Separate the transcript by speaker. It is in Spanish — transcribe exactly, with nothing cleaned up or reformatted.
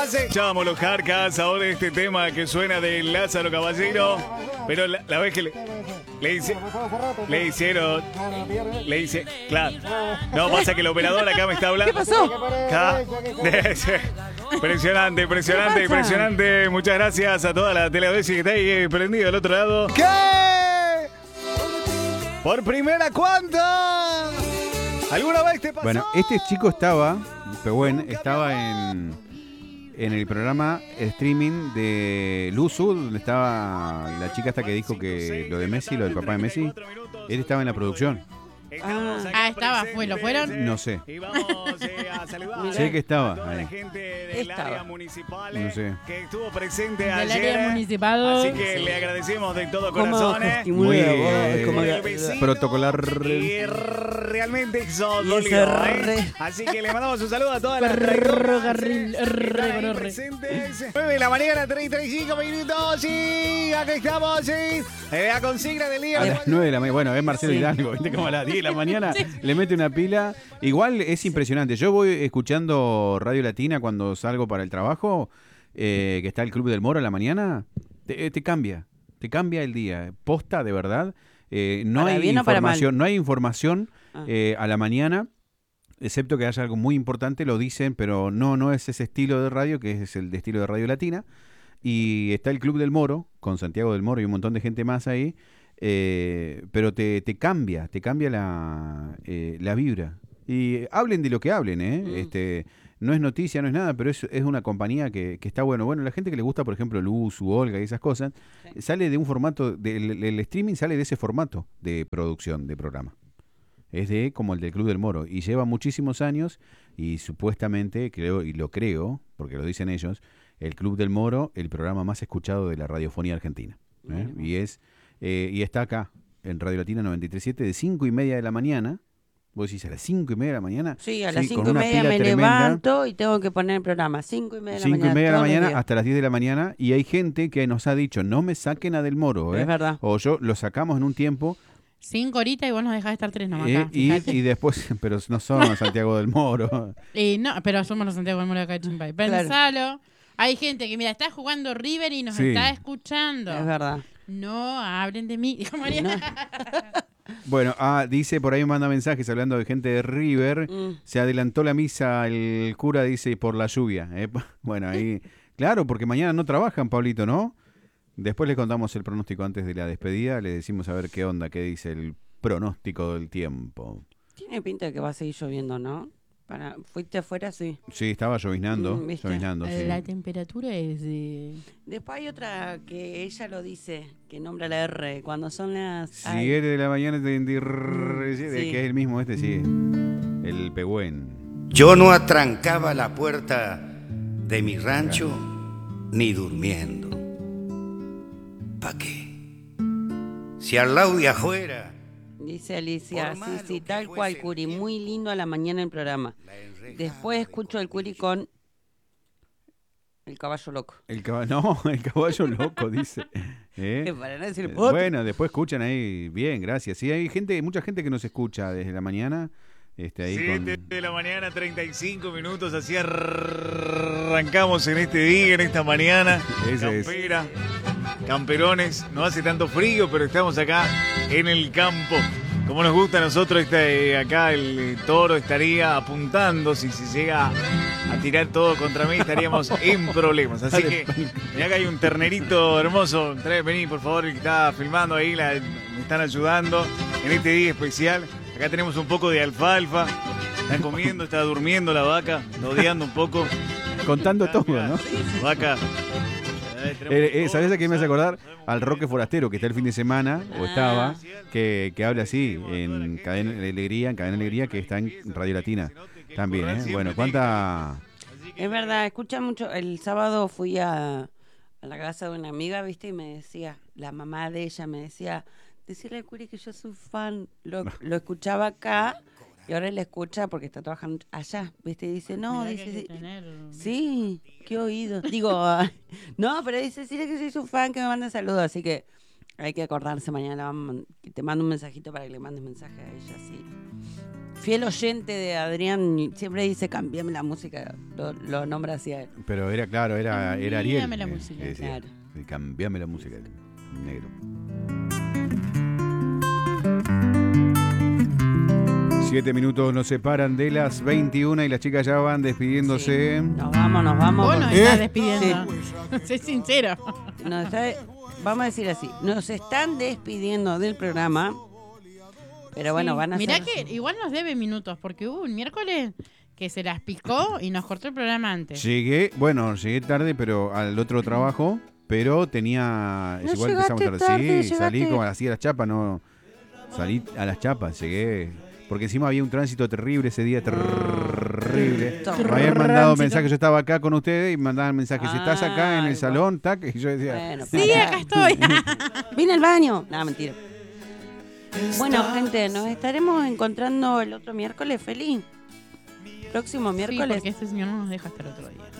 Speaker 1: hace? Echamos los Jarcas, ahora este tema que suena de Lázaro Caballero. Pero la, la vez que le, le, hice, le hicieron... Le hice... Claro. No, pasa que el operador acá me está hablando.
Speaker 2: ¿Qué pasó?
Speaker 1: Acá, impresionante, impresionante, impresionante. Muchas gracias a toda la teleaudiencia que está ahí eh, prendida del otro lado. ¿Qué? ¿Por primera cuánta? ¿Alguna vez te pasó?
Speaker 3: Bueno, este chico estaba, Pehuen, estaba en, en el programa streaming de Luzu, donde estaba la chica hasta que dijo que lo de Messi, lo del papá de Messi, él estaba en la producción.
Speaker 2: Ah, ah estaba, fue, ¿lo fueron?
Speaker 3: No sé.
Speaker 1: Y vamos eh, a saludar
Speaker 3: Sé que estaba
Speaker 1: a toda la
Speaker 3: ahí.
Speaker 1: gente del
Speaker 2: Estaba.
Speaker 1: área municipal
Speaker 3: No sé.
Speaker 1: que estuvo presente
Speaker 2: Del
Speaker 1: ayer.
Speaker 2: área municipal.
Speaker 1: Así que le agradecemos de todo
Speaker 2: ¿Cómo
Speaker 1: corazón. eh.
Speaker 2: estimula
Speaker 3: Muy
Speaker 2: la voz?
Speaker 3: eh,
Speaker 2: ¿Cómo
Speaker 1: El vecino
Speaker 3: protocolar.
Speaker 1: Y realmente hizo
Speaker 2: Y
Speaker 1: dolido,
Speaker 2: ese re-
Speaker 1: ¿eh? Así que le mandamos un saludo a todas las
Speaker 2: Ferrocarril,
Speaker 1: traidoras, eh, que están ahí
Speaker 2: re-
Speaker 1: presentes. nueve de la mañana, treinta y cinco minutos. Y acá estamos, sí. Eh, la consigna del día.
Speaker 3: A las nueve de la mañana, bueno, es Marcelo
Speaker 2: Sí.
Speaker 3: Hidalgo, ¿viste? Como a las diez de la mañana
Speaker 2: Sí.
Speaker 3: le mete una pila. Igual es impresionante. Yo voy escuchando Radio Latina cuando salgo para el trabajo, eh, que está el Club del Moro a la mañana, te, te cambia, te cambia el día. Posta, de verdad. Eh, no,
Speaker 2: ¿Para
Speaker 3: hay
Speaker 2: bien o para mal?
Speaker 3: información, no hay información
Speaker 2: Ah.
Speaker 3: eh, a la mañana, excepto que haya algo muy importante, lo dicen, pero no, no es ese estilo de radio, que es el de estilo de Radio Latina. Y está el Club del Moro, con Santiago del Moro y un montón de gente más ahí, eh, pero te, te cambia, te cambia la, eh, la vibra. Y hablen de lo que hablen, ¿eh?
Speaker 2: Mm.
Speaker 3: Este, no es noticia, no es nada, pero es, es una compañía que, que está bueno. Bueno, la gente que le gusta, por ejemplo, Luz, u Olga y esas cosas,
Speaker 2: Sí.
Speaker 3: sale de un formato, del el streaming sale de ese formato de producción de programa. Es de como el del Club del Moro y lleva muchísimos años y supuestamente, creo y lo creo, porque lo dicen ellos, el Club del Moro, el programa más escuchado de la radiofonía argentina. ¿eh?
Speaker 2: Mira.
Speaker 3: Y es eh, y está acá, en Radio Latina noventa y tres punto siete, de cinco y media de la mañana. Vos decís, a las cinco y media de la mañana.
Speaker 2: Sí, a las
Speaker 3: Sí, con
Speaker 2: cinco y
Speaker 3: una
Speaker 2: media
Speaker 3: pila
Speaker 2: me
Speaker 3: tremenda.
Speaker 2: levanto y tengo que poner el programa. Cinco y media de la
Speaker 3: cinco
Speaker 2: mañana.
Speaker 3: y media de la
Speaker 2: todos los
Speaker 3: mañana
Speaker 2: días.
Speaker 3: hasta las diez de la mañana. Y hay gente que nos ha dicho, no me saquen a Del Moro. ¿eh?
Speaker 2: Es verdad.
Speaker 3: O yo lo sacamos en un tiempo.
Speaker 4: Cinco horitas y vos nos dejás de estar tres nomás
Speaker 3: eh,
Speaker 4: acá,
Speaker 3: y,
Speaker 4: fíjate.
Speaker 3: y después, pero no son Santiago del Moro.
Speaker 4: Y no, pero somos los Santiago del Moro de acá de Chimpay. Pensalo. Hay gente que, mira, está jugando River y nos
Speaker 3: Sí.
Speaker 4: está escuchando.
Speaker 2: Es verdad.
Speaker 4: No hablen de mí, dijo María.
Speaker 2: No.
Speaker 3: Bueno, ah, dice, por ahí me manda mensajes hablando de gente de River.
Speaker 2: Mm.
Speaker 3: Se adelantó la misa, el cura dice, por la lluvia. ¿eh? Bueno, ahí, claro, porque mañana no trabajan, Pablito, ¿no? Después le contamos el pronóstico antes de la despedida. Le decimos a ver qué onda, qué dice el pronóstico del tiempo.
Speaker 2: Tiene pinta de que va a seguir lloviendo, ¿no? Para, ¿fuiste afuera? Sí.
Speaker 3: Sí, estaba lloviznando,
Speaker 2: Mm, ¿viste?
Speaker 3: lloviznando, sí.
Speaker 4: La temperatura es de...
Speaker 2: Después hay otra que ella lo dice, que nombra la R, cuando son las...
Speaker 3: siete de la mañana, de, de- de-
Speaker 2: Sí.
Speaker 3: que es el mismo este, sí. El Pehuen.
Speaker 5: Yo no atrancaba la puerta de mi rancho ni durmiendo. ¿Pa' qué? Si al lado de afuera
Speaker 2: Dice Alicia,
Speaker 5: Por
Speaker 2: sí,
Speaker 5: malo
Speaker 2: sí,
Speaker 5: que
Speaker 2: tal cual,
Speaker 5: fuese
Speaker 2: Curi,
Speaker 5: el
Speaker 2: muy lindo a la mañana el programa. Después escucho al Curi con el caballo loco.
Speaker 3: El caballo, no, el caballo loco, dice. ¿Eh?
Speaker 2: Para no decir
Speaker 3: Eh,
Speaker 2: otro.
Speaker 3: Bueno, después escuchan ahí, bien, gracias. Sí, hay gente, mucha gente que nos escucha desde la mañana. Este, ahí
Speaker 1: siete
Speaker 3: con...
Speaker 1: de la mañana, treinta y cinco minutos, así arrancamos en este día, en esta mañana.
Speaker 3: Ese es.
Speaker 1: Campera, camperones, no hace tanto frío, pero estamos acá en el campo. Como nos gusta a nosotros, este, acá el toro estaría apuntando, si se llega a tirar todo contra mí, estaríamos en problemas. Así que, mirá que hay un ternerito hermoso, trae, vení por favor, el que está filmando ahí, la, me están ayudando en este día especial. Acá tenemos un poco de alfalfa, está comiendo, está durmiendo la vaca, rodeando un poco.
Speaker 3: Contando todo, ¿no?
Speaker 1: Vaca.
Speaker 3: Eh, eh, ¿Sabés a qué me hace acordar? Al Roque Forastero, que está el fin de semana, o estaba, que, que habla así, en Cadena Alegría, en Cadena Alegría, que está en Radio Latina también, ¿eh? Bueno, ¿cuánta...?
Speaker 2: Es verdad, escucha mucho. El sábado fui a, a la casa de una amiga, ¿viste? Y me decía, la mamá de ella me decía, decirle al Curi que yo soy fan. Lo, lo escuchaba acá y ahora le escucha porque está trabajando allá, ¿viste? Y dice, no,
Speaker 4: Mirá que
Speaker 2: dice,
Speaker 4: hay
Speaker 2: sí,
Speaker 4: que tener-
Speaker 2: sí, qué oído. Digo, ah, no, pero dice, decirle que soy su fan, que me mande saludos. Así que hay que acordarse mañana. Vamos, que te mando un mensajito para que le mandes mensaje a ella, sí. fiel oyente de Adrián, siempre dice cambiame la música, lo, lo nombra así a él.
Speaker 3: Pero era, claro, era, era Ariel.
Speaker 4: Cambiame la
Speaker 3: eh,
Speaker 4: música.
Speaker 3: que decía.
Speaker 2: Claro.
Speaker 3: Sí, cambiame la música, negro. Siete minutos nos separan de las veintiuna y las chicas ya van despidiéndose.
Speaker 2: Sí. Nos vamos, nos vamos.
Speaker 4: Vos nos
Speaker 2: porque-
Speaker 4: estás despidiendo. Sé sincero.
Speaker 2: nos está- vamos a decir así, nos están despidiendo del programa, pero bueno,
Speaker 4: Sí.
Speaker 2: van a
Speaker 4: Mirá
Speaker 2: ser...
Speaker 4: que igual nos debe minutos, porque hubo un miércoles que se las picó y nos cortó el programa antes.
Speaker 3: Llegué, bueno, llegué tarde, pero al otro trabajo, pero tenía.
Speaker 2: No
Speaker 3: igual
Speaker 2: llegaste
Speaker 3: empezamos tarde.
Speaker 2: tarde,
Speaker 3: Sí, salí
Speaker 2: llegaste-
Speaker 3: como así a las chapas, no. Salí a las chapas, llegué. Porque encima había un tránsito terrible ese día, terrible.
Speaker 2: Tránsito.
Speaker 3: Me habían mandado
Speaker 4: Tránsito.
Speaker 3: mensajes, yo estaba acá con ustedes y me mandaban mensajes. ¿Estás acá en
Speaker 2: Ay,
Speaker 3: el salón? Tac, y yo decía.
Speaker 2: Bueno,
Speaker 4: Sí,
Speaker 2: pará.
Speaker 4: acá estoy.
Speaker 2: Vine al baño. No, mentira. Bueno, gente, nos estaremos encontrando el otro miércoles, feliz. Próximo
Speaker 4: Sí,
Speaker 2: miércoles.
Speaker 4: porque este señor no nos deja hasta el otro día.